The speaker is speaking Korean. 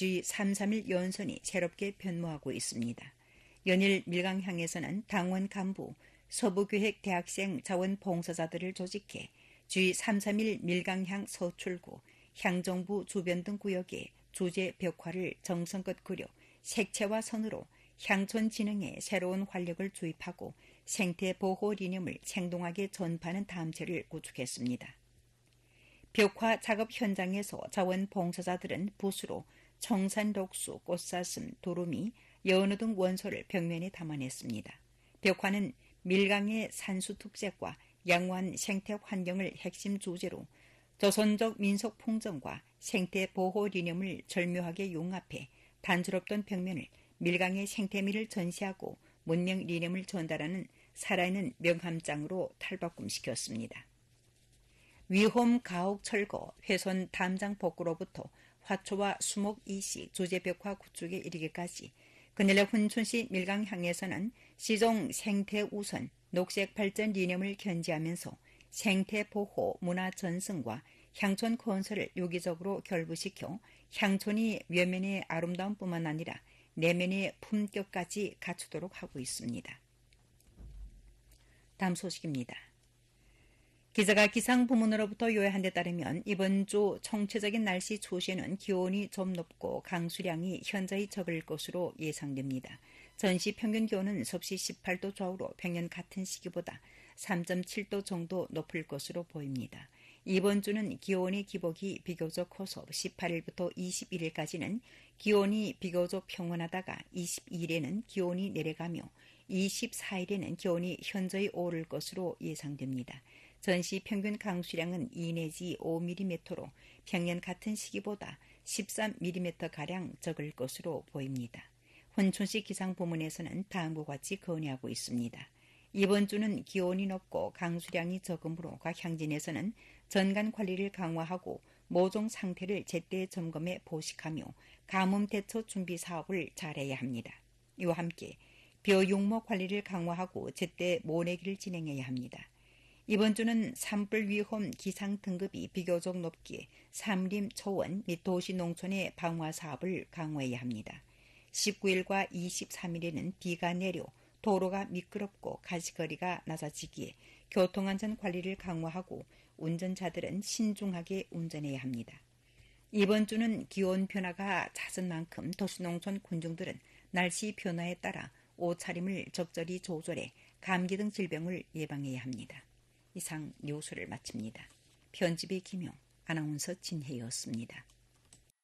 G331 여운선이 새롭게 변모하고 있습니다. 연일 밀강향에서는 당원 간부, 서부교획 대학생 자원봉사자들을 조직해 G331 밀강향 서출구, 향정부 주변 등 구역에 주제 벽화를 정성껏 그려 색채와 선으로 향촌 진흥에 새로운 활력을 주입하고 생태 보호理念을 생동하게 전파하는 다음체를 구축했습니다. 벽화 작업 현장에서 자원봉사자들은 붓으로 청산, 록수, 꽃사슴, 도루미, 연어 등 원소를 벽면에 담아냈습니다. 벽화는 밀강의 산수 특색과 양호한 생태 환경을 핵심 주제로 조선적 민속 풍정과 생태 보호理念을 절묘하게 융합해 단조롭던 벽면을 밀강의 생태미를 전시하고 문명理念을 전달하는 살아있는 명함장으로 탈바꿈시켰습니다. 위홈 가옥 철거, 훼손 담장 복구로부터 화초와 수목 이식 주제벽화 구축에 이르기까지 그늘의 훈춘시 밀강향에서는 시종 생태 우선 녹색 발전理念을 견지하면서 생태 보호 문화 전승과 향촌 건설을 유기적으로 결부시켜 향촌이 외면의 아름다움뿐만 아니라 내면의 품격까지 갖추도록 하고 있습니다. 다음 소식입니다. 기자가 기상부문으로부터 요약한 데 따르면 이번 주 총체적인 날씨 초시에는 기온이 좀 높고 강수량이 현저히 적을 것으로 예상됩니다. 전시 평균 기온은 섭씨 18도 좌우로 평년 같은 시기보다 3.7도 정도 높을 것으로 보입니다. 이번 주는 기온의 기복이 비교적 커서 18일부터 21일까지는 기온이 비교적 평온하다가 22일에는 기온이 내려가며 24일에는 기온이 현저히 오를 것으로 예상됩니다. 전시 평균 강수량은 2 내지 5mm로 평년 같은 시기보다 13mm가량 적을 것으로 보입니다. 훈춘시 기상부문에서는 다음과 같이 건의하고 있습니다. 이번 주는 기온이 높고 강수량이 적으므로 각 향진에서는 전간 관리를 강화하고 모종 상태를 제때 점검해 보식하며 가뭄 대처 준비 사업을 잘해야 합니다. 이와 함께 벼육목 관리를 강화하고 제때 모내기를 진행해야 합니다. 이번 주는 산불 위험 기상 등급이 비교적 높기에 산림, 초원 및 도시 농촌의 방화 사업을 강화해야 합니다. 19일과 23일에는 비가 내려 도로가 미끄럽고 가시거리가 낮아지기에 교통안전 관리를 강화하고 운전자들은 신중하게 운전해야 합니다. 이번 주는 기온 변화가 잦은 만큼 도시농촌 군중들은 날씨 변화에 따라 옷차림을 적절히 조절해 감기 등 질병을 예방해야 합니다. 이상 뉴스를 마칩니다. 편집의 김용, 아나운서 진혜였습니다.